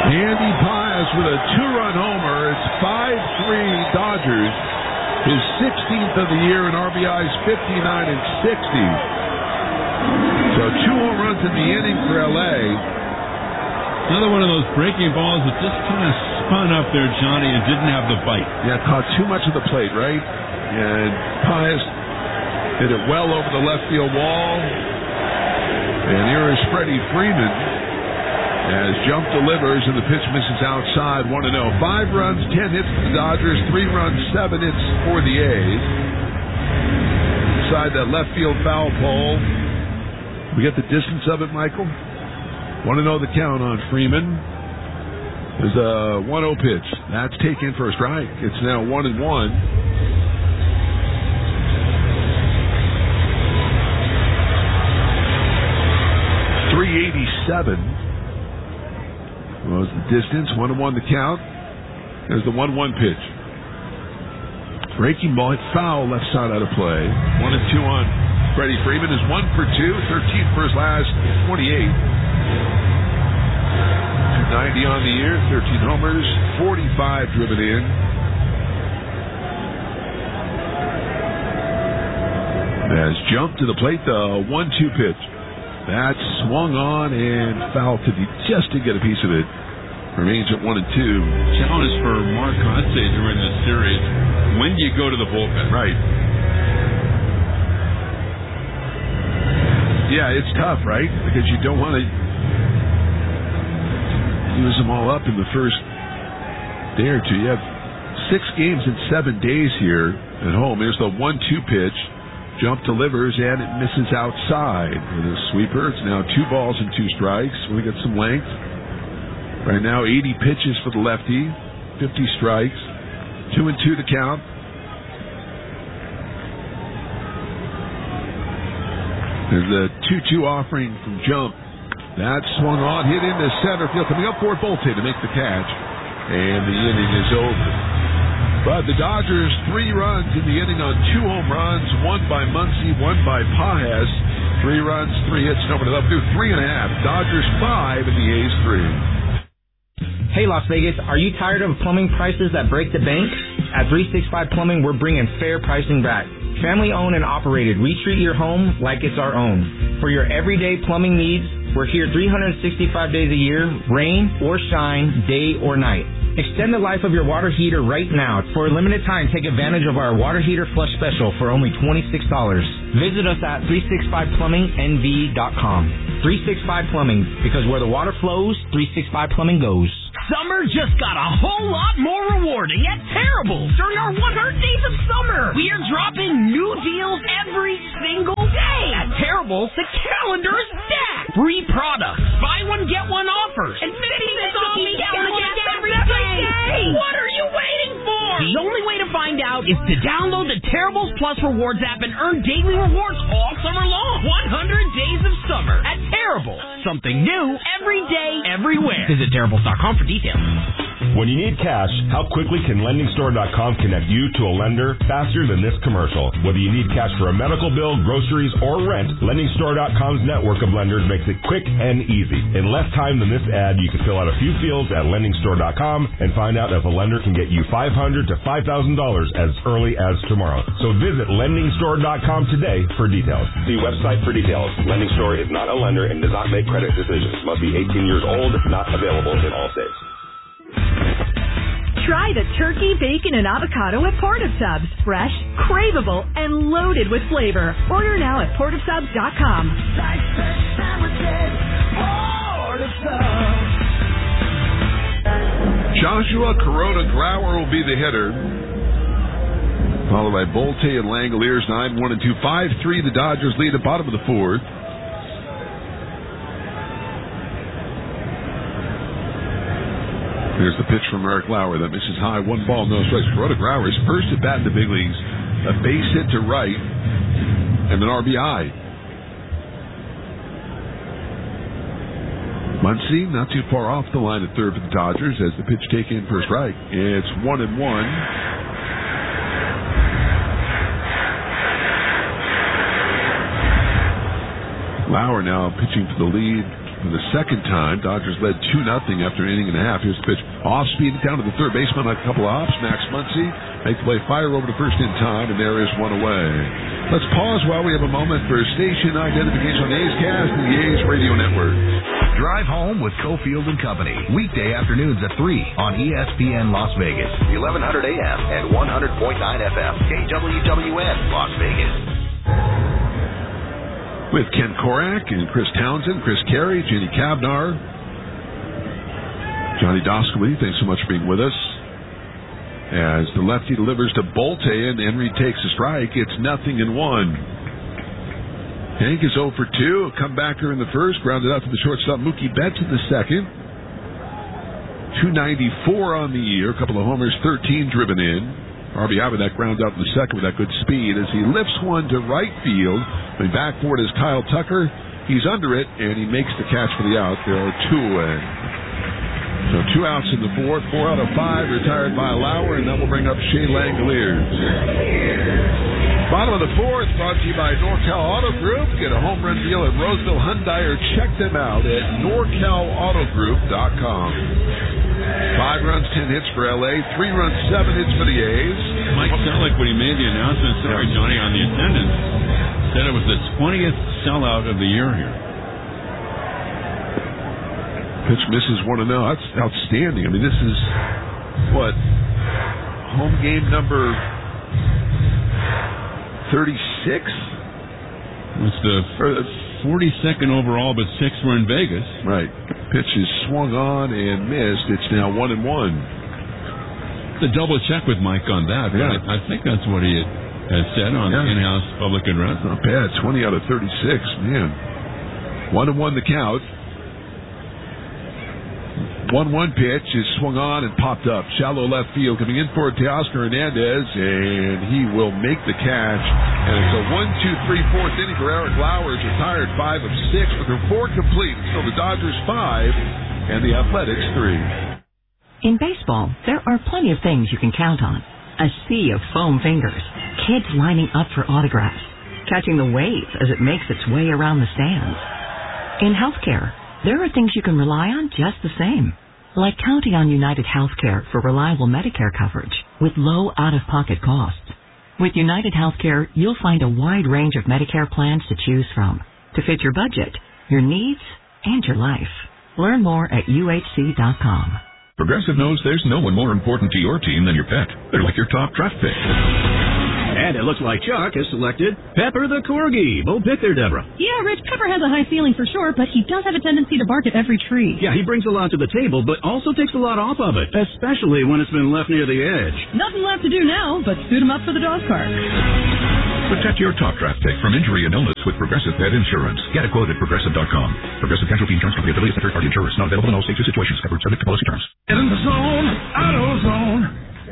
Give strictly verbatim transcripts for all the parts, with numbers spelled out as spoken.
Andy Pius with a two-run homer. It's five three Dodgers. His sixteenth of the year in R B Is, fifty-nine and sixty. So two home runs in the inning for L A. Another one of those breaking balls that just kind of spun up there, Johnny, and didn't have the bite. Yeah, caught too much of the plate, right? And Pius hit it well over the left field wall. And here is Freddie Freeman as Jump delivers and the pitch misses outside. one to oh. Five runs, ten hits for the Dodgers. Three runs, seven hits for the A's. Inside that left field foul pole. We get the distance of it, Michael. Want to know the count on Freeman. There's a one oh pitch. That's taken for a strike. It's now one and one. three eighty-seven was the distance. One and one the count. There's the one one pitch. Breaking ball hit foul left side out of play. One and two on Freddie Freeman is one for two. thirteenth for his last twenty-eight. ninety on the year, thirteen homers, forty-five driven in. As Jump to the plate, the one two pitch. That swung on and fouled to the, just to get a piece of it. Remains at one and two. Challenge for Mark Kotsay during this series. When do you go to the bullpen? Right. Yeah, it's tough, right? Because you don't want to use them all up in the first day or two. You have six games in seven days here at home. Here's the one two pitch. Jump delivers, and it misses outside. With a sweeper, it's now two balls and two strikes. We got some length. Right now, eighty pitches for the lefty, fifty strikes. Two and two the count. There's the two two offering from Jump. That swung on, hit into center field. Coming up for Bolte to make the catch. And the inning is over. But the Dodgers, three runs in the inning on two home runs. One by Muncy, one by Pajes. Three runs, three hits, nobody left. Do three and a half. Dodgers five and the A's three. Hey, Las Vegas, are you tired of plumbing prices that break the bank? At three sixty-five Plumbing, we're bringing fair pricing back. Family owned and operated. We treat your home like it's our own. For your everyday plumbing needs, we're here three hundred sixty-five days a year, rain or shine, day or night. Extend the life of your water heater right now. For a limited time, take advantage of our water heater flush special for only twenty-six dollars. Visit us at three sixty-five plumbing n v dot com. three sixty-five Plumbing, because where the water flows, three sixty-five Plumbing goes. Summer just got a whole lot more rewarding at Terrible's during our one hundred days of summer. We are dropping new deals every single day. At Terrible's, the calendar is stacked. Free products, buy one, get one offers, and fifty cents off the calendar every day. What are you waiting for? The only way to find out is to download the Terrible's Plus Rewards app and earn daily rewards all summer long. one hundred days of summer at Terrible's. Something new every day, everywhere. Visit Terrible's dot com for details. When you need cash, how quickly can lending store dot com connect you to a lender faster than this commercial? Whether you need cash for a medical bill, groceries, or rent, lending store dot com's network of lenders makes it quick and easy. In less time than this ad, you can fill out a few fields at lending store dot com and find out if a lender can get you five hundred dollars to five thousand dollars as early as tomorrow. So visit lending store dot com today for details. See website for details. Lending Store is not a lender and does not make credit decisions. Must be eighteen years old, not available in all states. Try the turkey, bacon, and avocado at Port of Subs. Fresh, craveable, and loaded with flavor. Order now at port of subs dot com. Joshua Corona Grauer will be the hitter. Followed by Bolte and Langoliers, nine one and two. five three, the Dodgers lead at bottom of the fourth. Here's the pitch from Eric Lauer that misses high. One ball, no strikes. Corona Grauer is first at bat in the big leagues. A base hit to right and an R B I. Muncy not too far off the line at third for the Dodgers as the pitch taken for a strike. It's one and one. Lauer now pitching for the lead for the second time. Dodgers led two nothing after an inning and a half. Here's the pitch. Off speed down to the third baseman on a couple of hops. Max Muncy makes the play, fire over to first in time, and there is one away. Let's pause while we have a moment for station identification on A's Cast and the A's Radio Network. Drive home with Cofield and Company. Weekday afternoons at three on E S P N Las Vegas. eleven hundred A M and one hundred point nine F M. K W W N Las Vegas. With Ken Korak and Chris Townsend, Chris Carey, Jenny Cavnar, Johnny Doskowitz, thanks so much for being with us. As the lefty delivers to Bolte and Henry takes a strike, it's nothing in one. Hank is oh for two, a comebacker in the first, grounded out to the shortstop Mookie Betts in the second. two ninety-four on the year, a couple of homers, thirteen driven in. R B I with that ground out in the second with that good speed as he lifts one to right field. And back for it is Kyle Tucker. He's under it, and he makes the catch for the out. There are two away. So two outs in the fourth, four out of five retired by Lauer, and that will bring up Shea Langoliers. Bottom of the fourth, brought to you by NorCal Auto Group. Get a home run deal at Roseville Hyundai or check them out at norcal auto group dot com. Five runs, ten hits for L A, three runs, seven hits for the A's. Mike Selleck, when he made the announcement, sorry, Johnny, on the attendance, said it was the twentieth sellout of the year here. Pitch misses one to no. That's outstanding. I mean, this is, what, home game number thirty-six? It's the forty-second overall, but six were in Vegas. Right. Pitch is swung on and missed. It's now one and one. To double check with Mike on that, but yeah. I, I think that's what he had, had said on yeah. the in-house public address. Not bad. twenty out of thirty-six. Man. One and one the count. one one pitch is swung on and popped up. Shallow left field coming in for Teoscar Hernandez, and he will make the catch. And it's a one two three fourth inning for Eric Lauer. He's retired five of six with her four complete. So the Dodgers five and the Athletics three. In baseball, there are plenty of things you can count on. A sea of foam fingers, kids lining up for autographs, catching the wave as it makes its way around the stands. In healthcare, there are things you can rely on just the same, like counting on United Healthcare for reliable Medicare coverage with low out-of-pocket costs. With United Healthcare, you'll find a wide range of Medicare plans to choose from to fit your budget, your needs, and your life. Learn more at U H C dot com. Progressive knows there's no one more important to your team than your pet. They're like your top draft pick. And it looks like Chuck has selected Pepper the Corgi. Bold pick there, Deborah. Yeah, Rich, Pepper has a high ceiling for sure, but he does have a tendency to bark at every tree. Yeah, he brings a lot to the table, but also takes a lot off of it, especially when it's been left near the edge. Nothing left to do now, but suit him up for the dog park. Protect your top draft pick from injury and illness with Progressive Pet Insurance. Get a quote at progressive dot com. Progressive Casualty Insurance Company, affiliates and third-party insurers. Not available in all states or situations. Covered subject to policy terms. Get in the zone, auto zone.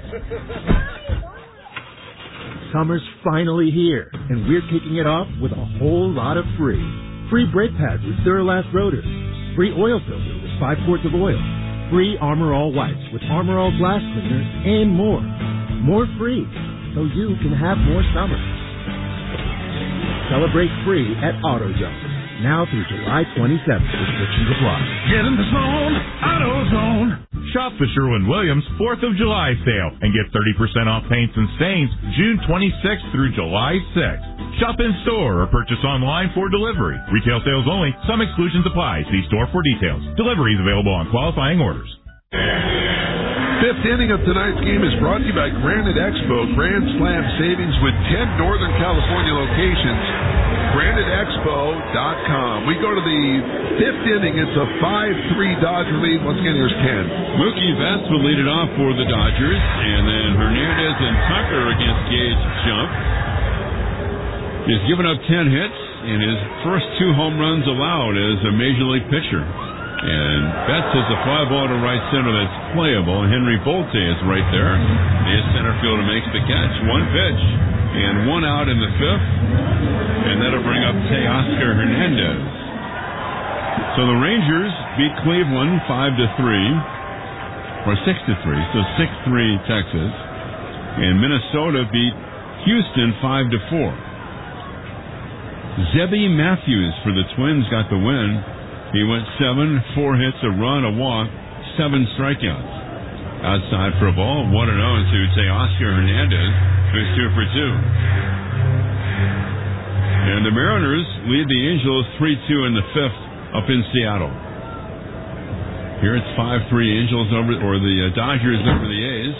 Summer's finally here, and we're kicking it off with a whole lot of free. Free brake pads with Duralast rotors. Free oil filter with five quarts of oil. Free Armor All wipes with Armor All glass cleaners, and more. More free, so you can have more summer. Celebrate free at AutoZone. Now through July twenty-seventh. Restrictions apply. Get in the zone, auto zone. Shop the Sherwin-Williams fourth of July sale and get thirty percent off paints and stains June twenty-sixth through July sixth. Shop in store or purchase online for delivery. Retail sales only. Some exclusions apply. See store for details. Delivery is available on qualifying orders. Fifth inning of tonight's game is brought to you by Granite Expo. Grand Slam savings with ten Northern California locations. Granite Expo dot com. We go to the fifth inning. It's a five three Dodger lead. Once again, here's Ken. Mookie Betts will lead it off for the Dodgers, and then Hernandez and Tucker against Gage Jump. He's given up ten hits, and his first two home runs allowed as a major league pitcher. And Betts has a fly ball to right center that's playable. Henry Bolte is right there. His center fielder makes the catch. One pitch and one out in the fifth. And that'll bring up Teoscar Hernandez. So the Rangers beat Cleveland five to three, or six to three. So six three Texas. And Minnesota beat Houston five to four. Zebby Matthews for the Twins got the win. He went seven, four hits, a run, a walk, seven strikeouts. Outside for a ball, one and oh to Teoscar Hernandez, who's two for two. And the Mariners lead the Angels three two in the fifth up in Seattle. Here it's five three Angels over, or the uh, Dodgers over the A's.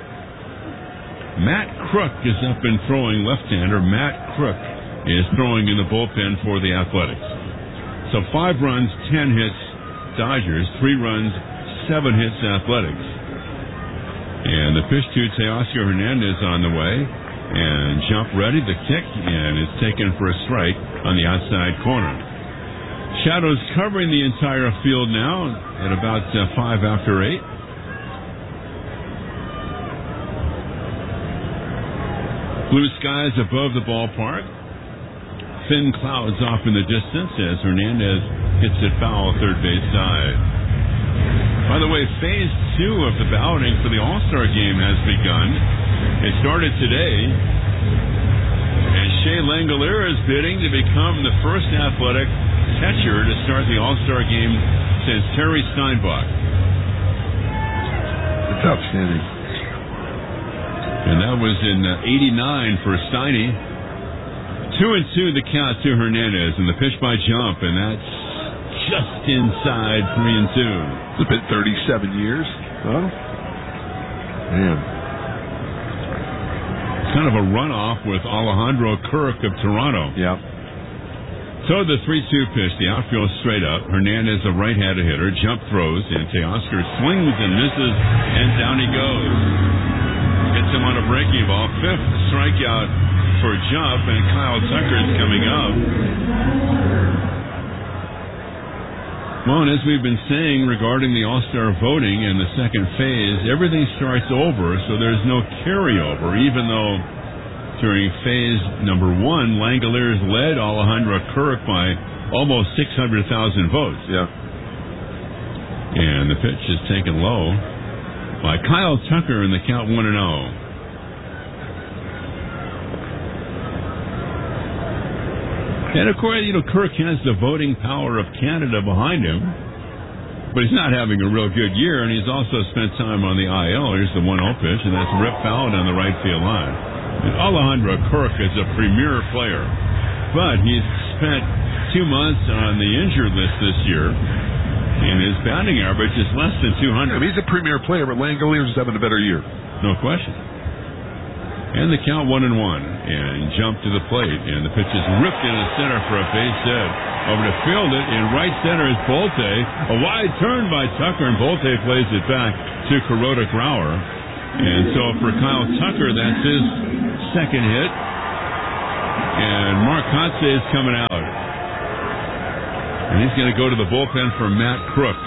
Matt Crook is up and throwing, left-hander. Matt Crook is throwing in the bullpen for the Athletics. So five runs, ten hits, Dodgers. Three runs, seven hits, Athletics. And the pitch to Teoscar Hernandez on the way. And jump ready, the kick, and is taken for a strike on the outside corner. Shadows covering the entire field now at about uh, five after eight. Blue skies above the ballpark. Thin clouds off in the distance as Hernandez hits it foul third base side. By the way, phase two of the balloting for the All-Star game has begun. It started today, and Shea Langolier is bidding to become the first Athletic catcher to start the All-Star game since Terry Steinbach. It's outstanding. And that was in uh, eighty-nine for Steiny. Two and two the count to Hernandez, and the pitch by Jump, and that's just inside three and two. It's been thirty-seven years. Oh, man. Kind of a runoff with Alejandro Kirk of Toronto. Yeah. So the three two pitch, the outfield straight up. Hernandez, a right-handed hitter. Jump throws, and Teoscar swings and misses, and down he goes. Hits him on a breaking ball. Fifth strikeout for Jump, and Kyle Tucker is coming up. Well, and as we've been saying regarding the All-Star voting and the second phase, everything starts over, so there's no carryover, even though during phase number one, Langoliers led Alejandro Kirk by almost six hundred thousand votes. Yeah. And the pitch is taken low by Kyle Tucker in the count one and oh. And of course, you know, Kirk has the voting power of Canada behind him, but he's not having a real good year, and he's also spent time on the I L. Here's the one oh pitch, and that's ripped foul down the right field line. And Alejandro Kirk is a premier player, but he's spent two months on the injured list this year, and his batting average is less than two hundred. I mean, he's a premier player, but Langoliers is having a better year. No question. And the count one and one, and jump to the plate, and the pitch is ripped into center for a base hit. Over to field it, in right center is Bolte. A wide turn by Tucker, and Bolte plays it back to Kuroda Grauer. And so for Kyle Tucker, that's his second hit. And Mark Kotze is coming out. And he's going to go to the bullpen for Matt Crook.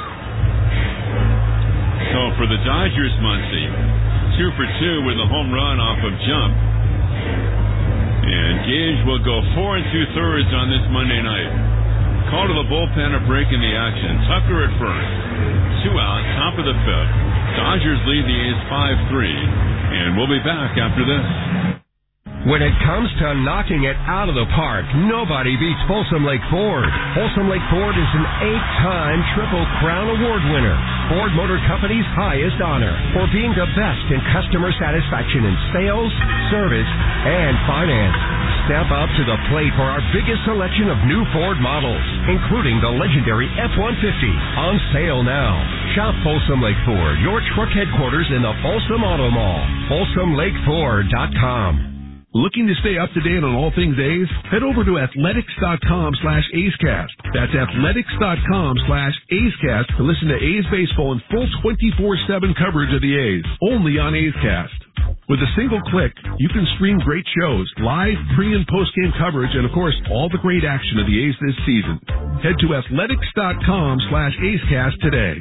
So for the Dodgers, Muncie, two for two with a home run off of Jump. And Gage will go four and two thirds on this Monday night. Call to the bullpen, a break in the action. Tucker at first. Two out, top of the fifth. Dodgers lead the A's five three. And we'll be back after this. When it comes to knocking it out of the park, nobody beats Folsom Lake Ford. Folsom Lake Ford is an eight-time Triple Crown Award winner, Ford Motor Company's highest honor for being the best in customer satisfaction in sales, service, and finance. Step up to the plate for our biggest selection of new Ford models, including the legendary F one fifty, on sale now. Shop Folsom Lake Ford, your truck headquarters in the Folsom Auto Mall. Folsom Lake Ford dot com. Looking to stay up to date on all things A's? Head over to athletics.com slash A'scast. That's athletics.com slash A'scast to listen to A's baseball in full twenty-four seven coverage of the A's, only on A's Cast. With a single click, you can stream great shows, live, pre- and post-game coverage, and of course, all the great action of the A's this season. Head to athletics.com slash A'scast today.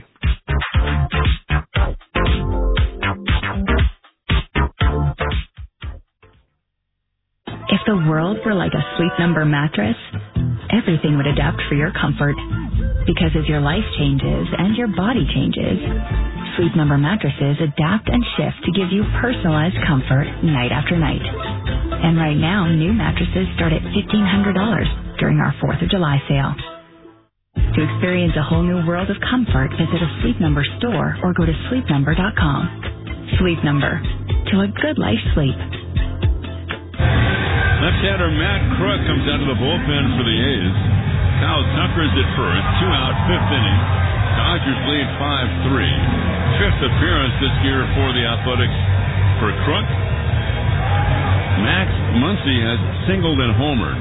If the world were like a Sleep Number mattress, everything would adapt for your comfort. Because as your life changes and your body changes, Sleep Number mattresses adapt and shift to give you personalized comfort night after night. And right now, new mattresses start at fifteen hundred dollars during our fourth of July sale. To experience a whole new world of comfort, visit a Sleep Number store or go to sleep number dot com. Sleep Number. To a good life sleep. Left-hander Matt Crook comes out of the bullpen for the A's. Kyle Tucker's at first, two out, fifth inning. Dodgers lead five three. Fifth appearance this year for the Athletics for Crook. Max Muncy has singled and homered.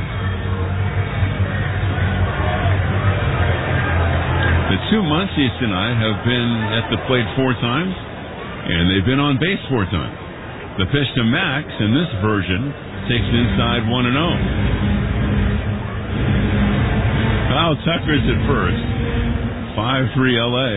The two Muncies tonight have been at the plate four times, and they've been on base four times. The pitch to Max in this version takes inside one and oh. Kyle Tucker's at first, five three L A.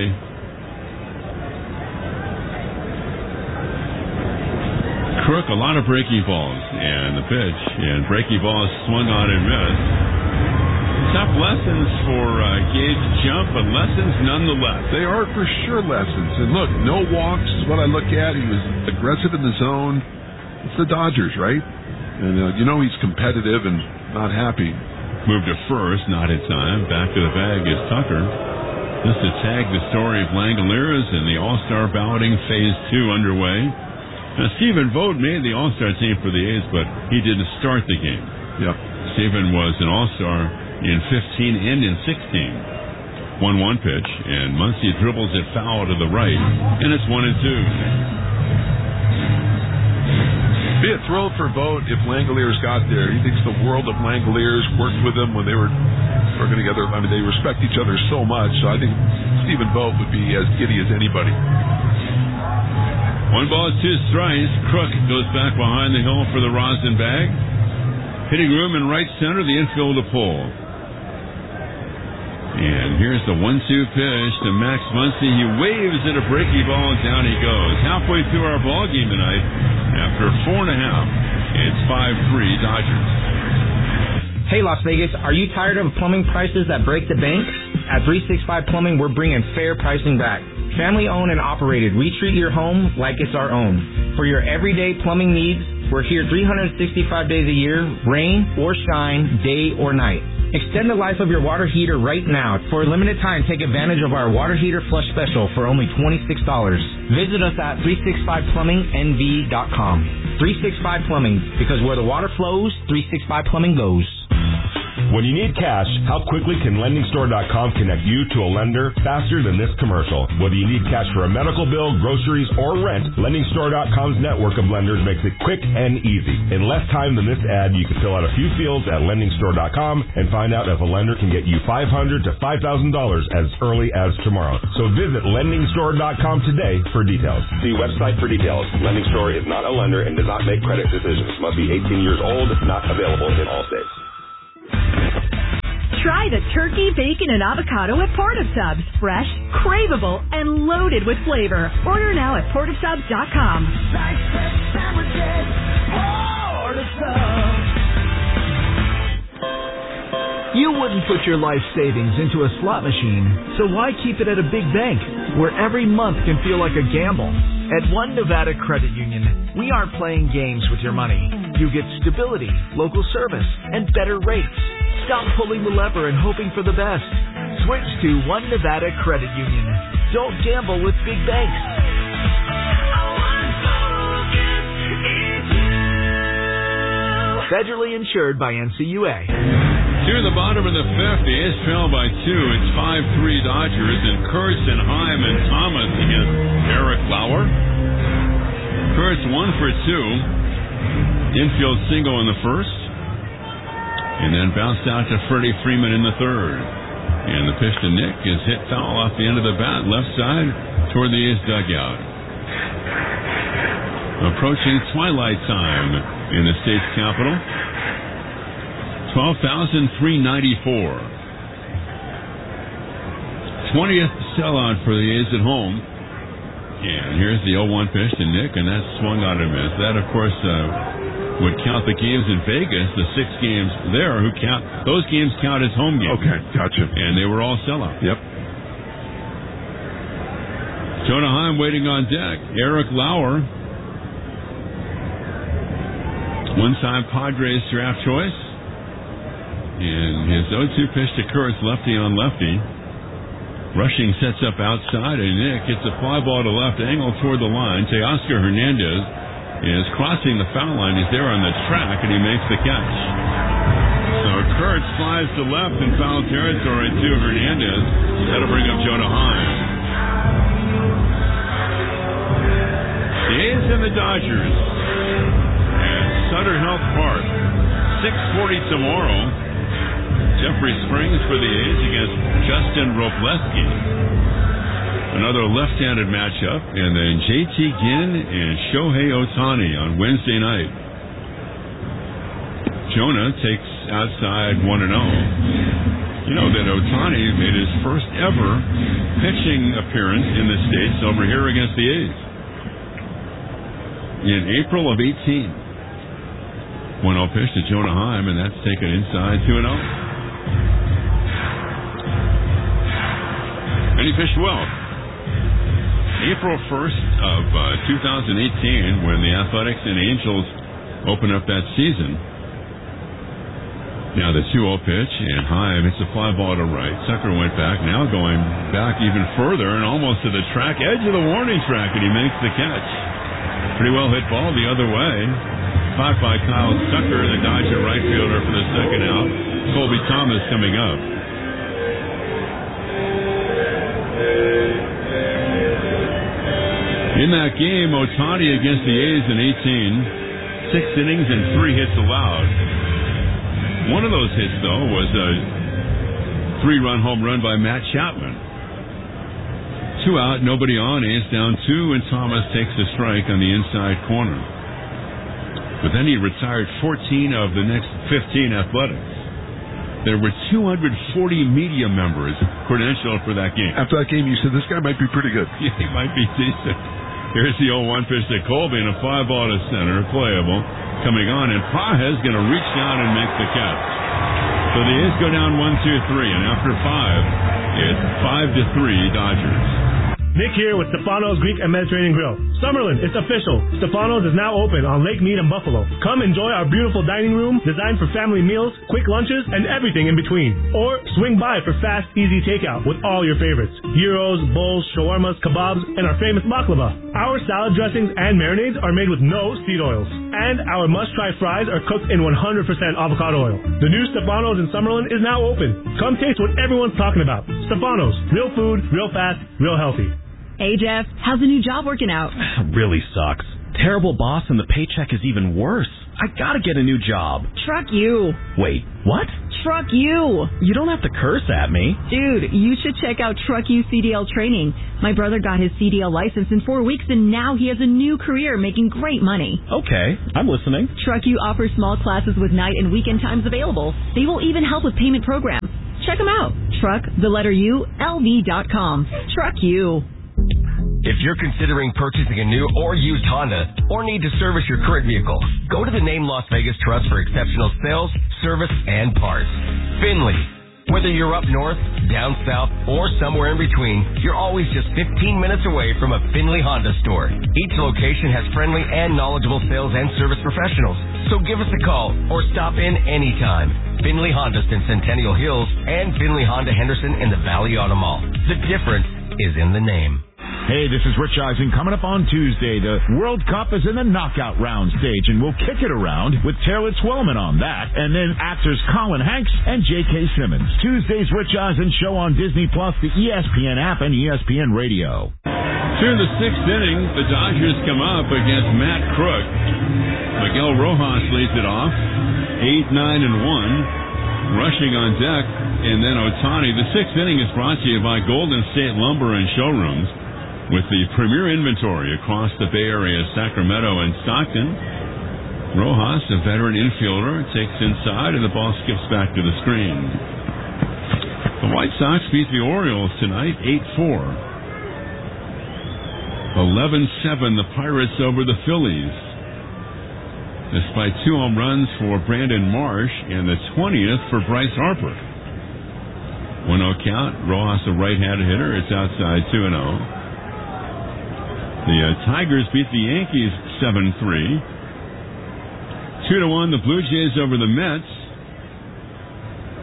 Crook, a lot of breaking balls, and the pitch, and breaking balls swung on and missed. Tough lessons for uh, Gage Jump, but lessons nonetheless. They are for sure lessons. And look, no walks is what I look at. He was aggressive in the zone. It's the Dodgers, right? And uh, you know he's competitive and not happy. Moved to first, not in time. Back to the bag is Tucker. Just to tag the story of Langoliers and the All-Star balloting phase two underway. Now, Stephen Vogt made the All-Star team for the A's, but he didn't start the game. Yep. Stephen was an All-Star in fifteen and in sixteen. one one pitch, and Muncy dribbles it foul to the right, and it's one and two. Be a thrill for Vogt if Langoliers got there. He thinks the world of Langoliers, worked with them when they were working together. I mean, they respect each other so much, so I think Stephen Vogt would be as giddy as anybody. One ball, two strikes. Crook goes back behind the hill for the rosin bag. Hitting room in right center, the infield to pull. And here's the one two pitch to Max Muncy. He waves at a breaky ball, and down he goes. Halfway through our ball game tonight, after four and a half, it's five three Dodgers. Hey, Las Vegas, are you tired of plumbing prices that break the bank? At three sixty-five Plumbing, we're bringing fair pricing back. Family owned and operated. We treat your home like it's our own. For your everyday plumbing needs, we're here three hundred sixty-five days a year, rain or shine, day or night. Extend the life of your water heater right now. For a limited time, take advantage of our water heater flush special for only twenty-six dollars. Visit us at three sixty-five plumbing N V dot com. three sixty-five Plumbing, because where the water flows, three sixty-five Plumbing goes. When you need cash, how quickly can lending store dot com connect you to a lender faster than this commercial? Whether you need cash for a medical bill, groceries, or rent, lending store dot com's network of lenders makes it quick and easy. In less time than this ad, you can fill out a few fields at lending store dot com and find out if a lender can get you five hundred dollars to five thousand dollars as early as tomorrow. So visit lending store dot com today for details. See website for details. Lending Store is not a lender and does not make credit decisions. Must be eighteen years old, not available in all states. Try the turkey, bacon, and avocado at Port of Subs. Fresh, craveable, and loaded with flavor. Order now at port of subs dot com. You wouldn't put your life savings into a slot machine, so why keep it at a big bank where every month can feel like a gamble? At One Nevada Credit Union, we aren't playing games with your money. You get stability, local service, and better rates. Stop pulling the lever and hoping for the best. Switch to One Nevada Credit Union. Don't gamble with big banks. Federally insured by N C U A. Two in the bottom of the fifth. The A's trail by two. It's five three Dodgers, and Kurtz and Heim and Thomas against Eric Lauer. Kurtz one for two. Infield single in the first. And then bounced out to Freddie Freeman in the third. And the pitch to Nick is hit foul off the end of the bat, left side, toward the A's dugout. Approaching twilight time in the state's capital. twelve thousand three hundred ninety-four. twentieth sellout for the A's at home. And here's the oh one pitch to Nick, and that's swung out and missed. That, of course, uh, would count the games in Vegas, the six games there, who count those games count as home games. Okay, gotcha. And they were all sellouts. Yep. Jonah Heim waiting on deck. Eric Lauer, one-time Padres draft choice. And his oh two pitch to Kurtz, lefty on lefty. Rushing sets up outside, and Nick gets a fly ball to left, angle toward the line. Teoscar Hernandez is crossing the foul line. He's there on the track, and he makes the catch. So Kurtz flies to left in foul territory to Hernandez. That'll bring up Jonah Heim. The A's and the Dodgers at Sutter Health Park. six forty tomorrow. Jeffrey Springs for the A's against Justin Robleski. Another left-handed matchup. And then J T Ginn and Shohei Ohtani on Wednesday night. Jonah takes outside one and oh. You know that Ohtani made his first ever pitching appearance in the States over here against the A's in April of eighteen. one oh pitch to Jonah Heim, and that's taken inside two and oh. And he pitched well. April first of uh, two thousand eighteen, when the Athletics and Angels opened up that season. Now the two oh pitch, and Heim hits a fly ball to right. Sucker went back, now going back even further and almost to the track, edge of the warning track, and he makes the catch. Pretty well hit ball the other way. Caught by Kyle Tucker, the Dodger right fielder, for the second out. Colby Thomas coming up. In that game, Ohtani against the A's in eighteen, six innings and three hits allowed. One of those hits, though, was a three-run home run by Matt Chapman. Two out, nobody on, A's down two, and Thomas takes a strike on the inside corner. But then he retired fourteen of the next fifteen Athletics. There were two hundred forty media members credentialed for that game. After that game, you said this guy might be pretty good. Yeah, he might be decent. Here's the oh one pitch to Colby, and a fly ball to center, playable, coming on, and Pages going to reach down and make the catch. So the A's go down one, two, three, and after five, it's five to three Dodgers. Nick here with Stefano's Greek and Mediterranean Grill. Summerlin, it's official. Stefano's is now open on Lake Mead and Buffalo. Come enjoy our beautiful dining room designed for family meals, quick lunches, and everything in between. Or swing by for fast, easy takeout with all your favorites. Gyros, bowls, shawarmas, kebabs, and our famous baklava. Our salad dressings and marinades are made with no seed oils. And our must-try fries are cooked in one hundred percent avocado oil. The new Stefano's in Summerlin is now open. Come taste what everyone's talking about. Stefano's. Real food, real fast, real healthy. Hey, Jeff, how's the new job working out? Really sucks. Terrible boss, and the paycheck is even worse. I gotta get a new job. Truck you. Wait, what? Truck you. You don't have to curse at me. Dude, you should check out Truck You C D L training. My brother got his C D L license in four weeks, and now he has a new career making great money. Okay, I'm listening. Truck You offers small classes with night and weekend times available. They will even help with payment programs. Check them out. Truck, the letter U, L V dot com. Truck You. If you're considering purchasing a new or used Honda or need to service your current vehicle, go to the name Las Vegas Trust for exceptional sales, service, and parts. Finley. Whether you're up north, down south, or somewhere in between, you're always just fifteen minutes away from a Finley Honda store. Each location has friendly and knowledgeable sales and service professionals. So give us a call or stop in anytime. Finley Honda in Centennial Hills and Finley Honda Henderson in the Valley Auto Mall. The difference is in the name. Hey, this is Rich Eisen. Coming up on Tuesday, the World Cup is in the knockout round stage, and we'll kick it around with Taylor Twellman on that, and then actors Colin Hanks and J K. Simmons. Tuesday's Rich Eisen show on Disney Plus, the E S P N app, and E S P N Radio. Through the sixth inning, the Dodgers come up against Matt Crook. Miguel Rojas leads it off, eight, nine, and one. Rushing on deck, and then Ohtani. The sixth inning is brought to you by Golden State Lumber and Showrooms, with the premier inventory across the Bay Area, Sacramento and Stockton. Rojas, a veteran infielder, takes inside, and the ball skips back to the screen. The White Sox beat the Orioles tonight, eight four. eleven seven, the Pirates over the Phillies. Despite two home runs for Brandon Marsh and the twentieth for Bryce Harper. one oh count, Rojas a right-handed hitter. It's outside two and oh. The uh, Tigers beat the Yankees seven three. two to one, the Blue Jays over the Mets.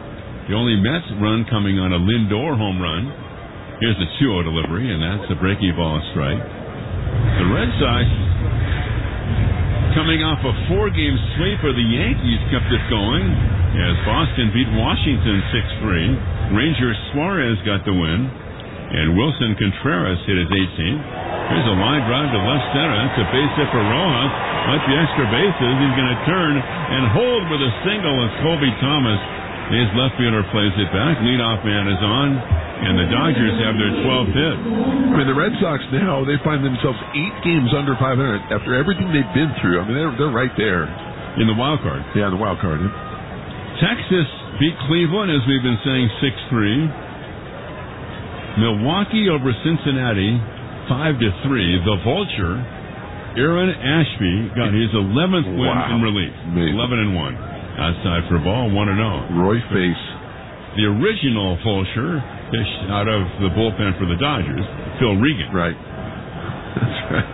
The only Mets run coming on a Lindor home run. Here's the two oh delivery, and that's a breaking ball strike. The Red Sox, coming off a four-game sweep of the Yankees, kept it going as Boston beat Washington six three. Ranger Suarez got the win, and Wilson Contreras hit his eighteenth. Here's a line drive to left center. That's a base hit for Rojas. Like the extra bases, he's going to turn and hold with a single as Colby Thomas, his left fielder, plays it back. Leadoff man is on, and the Dodgers have their twelfth hit. I mean, the Red Sox now, they find themselves eight games under five hundred after everything they've been through. I mean, they're, they're right there. In the wild card. Yeah, the wild card. Texas beat Cleveland, as we've been saying, six three. Milwaukee over Cincinnati, five to three. The Vulture, Aaron Ashby, got his eleventh win wow. in relief. Amazing. eleven and one. Outside for a ball, one and oh. Roy Face. The original Fulcher pitched out of the bullpen for the Dodgers, Phil Regan. Right. That's right.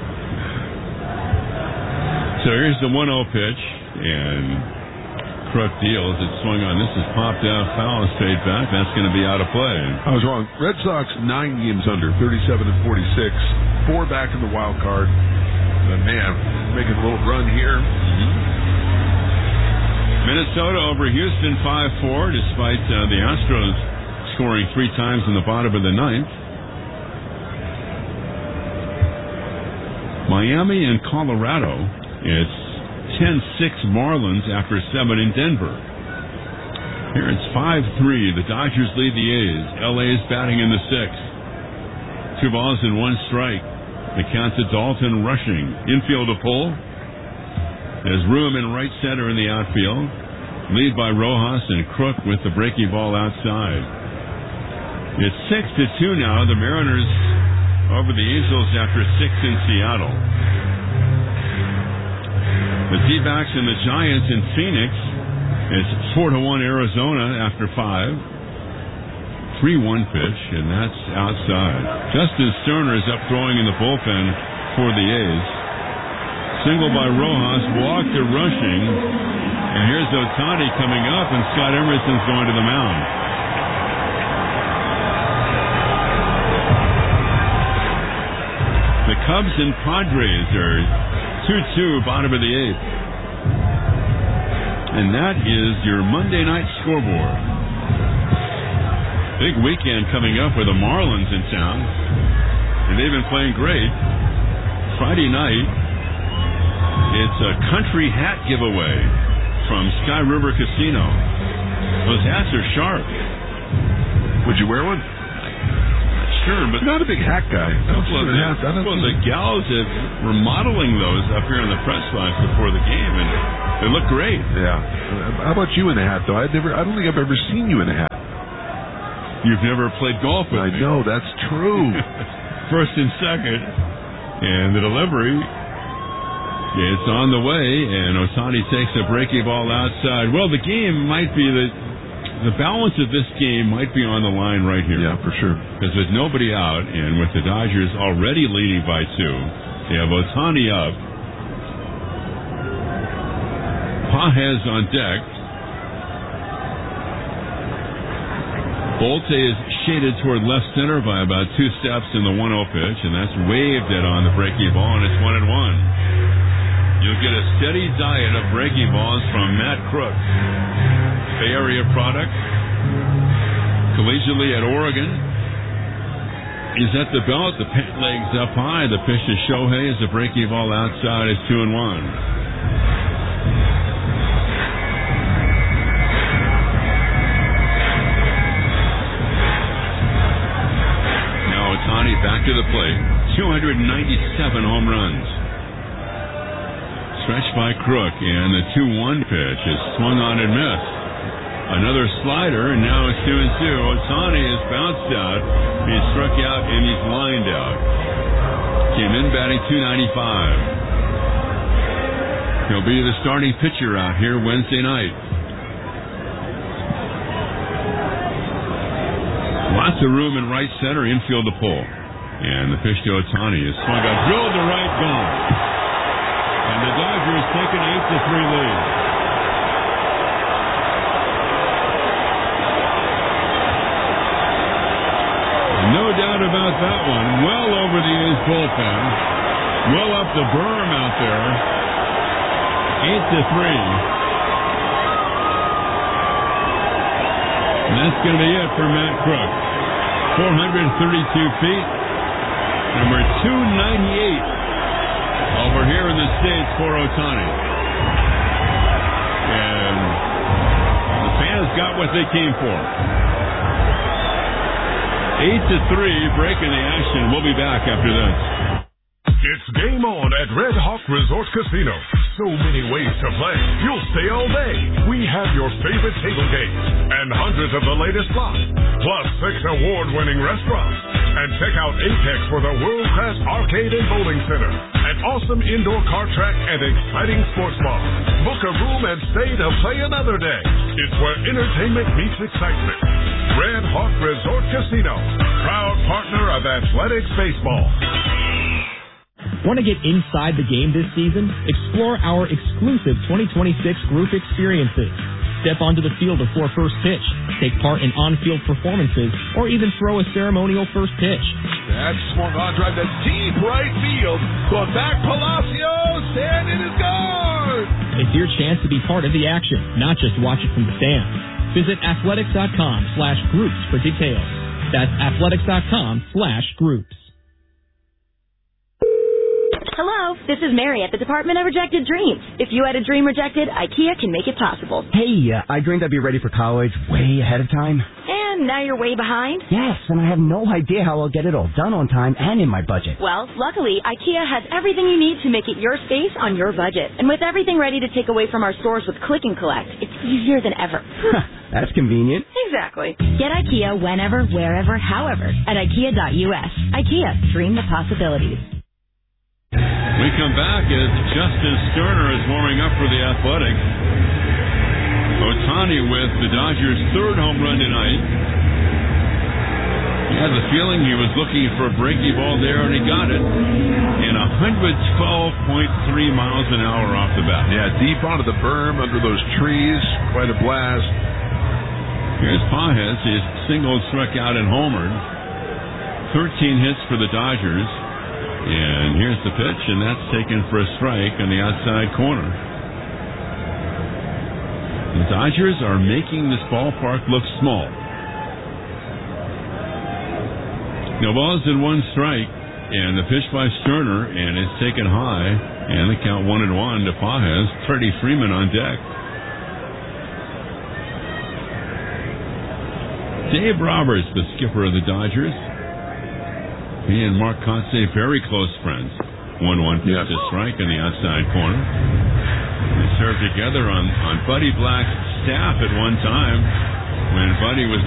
So here's the one oh pitch, and Crook deals. It swung on. This is popped out, foul, straight back. That's going to be out of play. I was wrong. Red Sox nine games under, thirty-seven and forty-six. Four back in the wild card. But man, making a little run here. Mm-hmm. Minnesota over Houston five four, despite uh, the Astros scoring three times in the bottom of the ninth. Miami and Colorado. It's ten six Marlins after seven in Denver. Here it's five three. The Dodgers lead the A's. L A is batting in the sixth. Two balls and one strike. The count to Dalton rushing. Infield a pull. There's room in right center in the outfield. Lead by Rojas and Crook with the breaking ball outside. It's six to two now. The Mariners over the Angels after six in Seattle. The D-backs and the Giants in Phoenix. It's four to one Arizona after five. three one pitch, and that's outside. Justin Sterner is up throwing in the bullpen for the A's. Single by Rojas, walk to rushing, and here's Ohtani coming up, and Scott Emerson's going to the mound. The Cubs and Padres are two two, bottom of the eighth. And that is your Monday night scoreboard. Big weekend coming up with the Marlins in town, and they've been playing great. Friday night, it's a country hat giveaway from Sky River Casino. Those hats are sharp. Would you wear one? Not sure, but not a big hat guy. Well, the, hats, well the gals have, were modeling those up here in the press box before the game, and they look great. Yeah. How about you in a hat, though? I never. I don't think I've ever seen you in a hat. You've never played golf with I me. I know, that's true. First and second, and the delivery. It's on the way, and Ohtani takes a breaking ball outside. Well, the game might be the the balance of this game might be on the line right here. Yeah, for sure. Because with nobody out, and with the Dodgers already leading by two, they have Ohtani up. Pages on deck. Bolte is shaded toward left center by about two steps in the one oh pitch, and that's waved at on the breaking ball, and it's one and one. You'll get a steady diet of breaking balls from Matt Crook. Bay Area product. Collegiately at Oregon. He's at the belt. The pant legs up high. The pitch to Shohei is a breaking ball outside. It's two and one. Now Ohtani back to the plate. two hundred ninety-seven home runs. Stretched by Crook, and the two one pitch is swung on and missed. Another slider, and now it's two and two. Ohtani is bounced out. He's struck out, and he's lined out. Came in batting two ninety-five. He'll be the starting pitcher out here Wednesday night. Lots of room in right center, infield to pull. And the pitch to Ohtani is swung out, drilled to right, gone. And the Dodgers take an eight to three lead. doubt about that one. Well over the A's bullpen. Well up the berm out there. Eight to three. And that's going to be it for Matt Crook. four hundred thirty-two feet. Number two ninety-eight over here in the States for Ohtani. And the fans got what they came for. Eight to three, breaking the action. We'll be back after this. It's game on at Red Hawk Resort Casino. So many ways to play. You'll stay all day. We have your favorite table games and hundreds of the latest slots, plus six award-winning restaurants. And check out Apex for the world-class arcade and bowling center, an awesome indoor car track, and exciting sports bar. Book a room and stay to play another day. It's where entertainment meets excitement. Red Hawk Resort Casino, proud partner of Athletics Baseball. Want to get inside the game this season? Explore our exclusive twenty twenty-six group experiences. Step onto the field before first pitch, take part in on-field performances, or even throw a ceremonial first pitch. That's swung on drive to deep right field. Going back, Palacios, and it is gone! It's your chance to be part of the action, not just watch it from the stands. Visit athletics.com slash groups for details. That's athletics.com slash groups. Hello, this is Mary at the Department of Rejected Dreams. If you had a dream rejected, IKEA can make it possible. Hey, uh, I dreamed I'd be ready for college way ahead of time. And now you're way behind? Yes, and I have no idea how I'll get it all done on time and in my budget. Well, luckily, IKEA has everything you need to make it your space on your budget. And with everything ready to take away from our stores with Click and Collect, it's easier than ever. That's convenient. Exactly. Get IKEA whenever, wherever, however at ikea dot u s. IKEA, dream the possibilities. We come back as Justin Sterner is warming up for the Athletics. Ohtani with the Dodgers' third home run tonight. He had the feeling he was looking for a breaking ball there, and he got it. And one twelve point three miles an hour off the bat. Yeah, deep onto the berm, under those trees. Quite a blast. Here's Pages. He's singled, struck out, and homered. thirteen hits for the Dodgers. And here's the pitch, and that's taken for a strike on the outside corner. The Dodgers are making this ballpark look small. No balls and one strike, and the pitch by Sterner, and it's taken high, and the count one and one to Pages. Freddie Freeman on deck. Dave Roberts, the skipper of the Dodgers. He and Mark Kotsay, very close friends. one one pitch to strike on the outside corner. They served together on, on Buddy Black's staff at one time when Buddy was